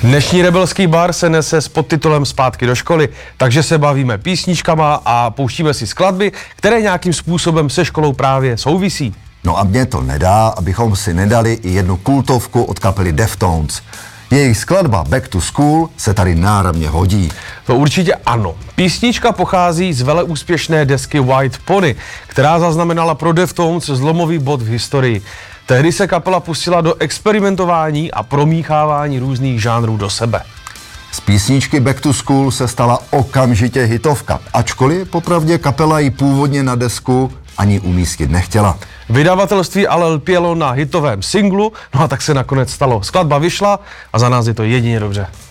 Dnešní Rebelský bar se nese s podtitulem Zpátky do školy, takže se bavíme písničkama a pouštíme si skladby, které nějakým způsobem se školou právě souvisí. No a mně to nedá, abychom si nedali i jednu kultovku od kapely Deftones. Jejich skladba Back to School se tady náramně hodí. To určitě ano. Písnička pochází z veleúspěšné desky White Pony, která zaznamenala pro Deftones zlomový bod v historii. Tehdy se kapela pustila do experimentování a promíchávání různých žánrů do sebe. Z písničky Back to School se stala okamžitě hitovka, ačkoliv popravdě kapela ji původně na desku ani umístit nechtěla. Vydavatelství ale lpělo na hitovém singlu, no a tak se nakonec stalo. Skladba vyšla a za nás je to jedině dobře.